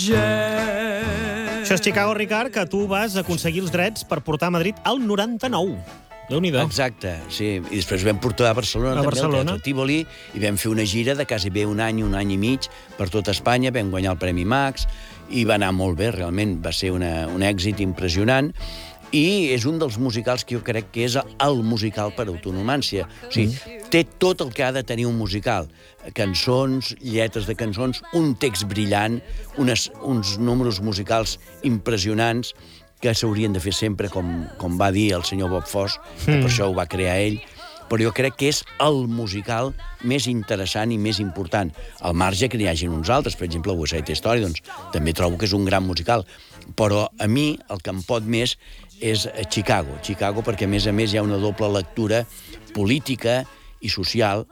Això és Chicago, Ricard, que tu vas aconseguir els drets per portar a Madrid al 99. Déu-n'hi-do. Exacte, sí. I després vam portar a Barcelona, també, al Teatre Tívoli, i vam fer una gira de quasi bé un any i mig per tot Espanya, vam guanyar el Premi Max, i va anar molt bé, realment va ser un èxit impressionant, i és un dels musicals que jo crec que és el musical per autonomància. O sigui, té tot el que ha de tenir un musical. Cançons, lletres de cançons, un text brillant, uns números musicals impressionants que s'haurien de fer sempre, com va dir el senyor Bob Fosse, que per això ho va crear ell, però jo crec que és el musical més interessant i més important. Al marge que n'hi hagin uns altres, per exemple, West Side Story, doncs també trobo que és un gran musical. Però a mi el que em pot més és Chicago. Chicago perquè, a més, hi ha una doble lectura política i social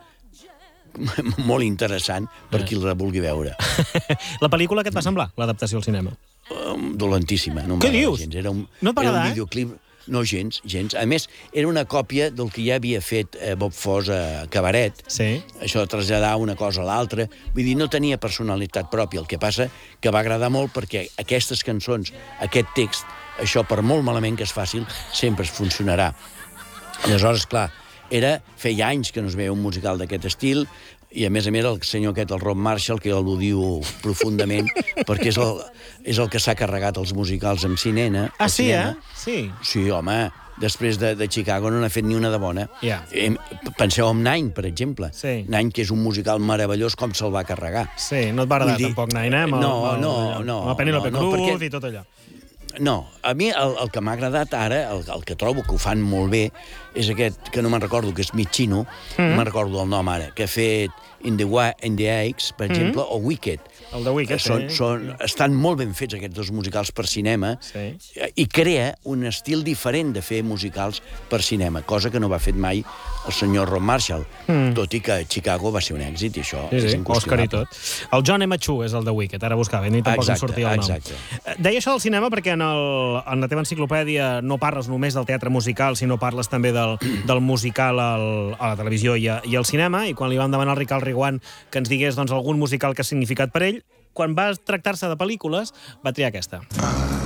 molt interessant per qui la vulgui veure. La pel·lícula què et va semblar, l'adaptació al cinema? Dolentíssima. No què dius? Gens. Era un videoclip... No, gens. A més, era una còpia del que ja havia fet Bob Fosse a Cabaret. Sí. Això de traslladar una cosa a l'altra. Vull dir, no tenia personalitat pròpia. El que passa que va agradar molt perquè aquestes cançons, aquest text, això, per molt malament que es faci, sempre es funcionarà. Aleshores, clar, feia anys que no es veia un musical d'aquest estil, i a més el senyor aquest, el Rob Marshall, que l'odio profundament, perquè és el que s'ha carregat els musicals amb cinema. Ah, sí, Sí. Sí, home, després de Chicago no n'ha fet ni una de bona. Yeah. Penseu en Nine, per exemple. Sí. Nine, que és un musical meravellós, com se'l va carregar. Sí, no et va agradar tampoc Nine, No. Amb Penélope Cruz i tot allò. No, a mi el que m'ha agradat ara, el que trobo que ho fan molt bé, és aquest, que no me'n recordo, que és mig xino, no me'n recordo el nom ara, que ha fet In the Eggs, per exemple, o Wicked. El de Wicked, estan molt ben fets aquests dos musicals per cinema, i crea un estil diferent de fer musicals per cinema, cosa que no va fet mai el senyor Rob Marshall, tot i que Chicago va ser un èxit, i això és inqüestionable. Òscar i tot. El John M. Chu és el de Wicked, ara buscava, ni tampoc em sortia el nom. Exacte. Deia això del cinema perquè en la teva enciclopèdia no parles només del teatre musical, sinó parles també del musical a la televisió i al cinema, i quan li vam demanar al Ricard Reguant que ens digués algun musical que ha significat per ell, quan va tractar-se de pel·lícules, va triar aquesta.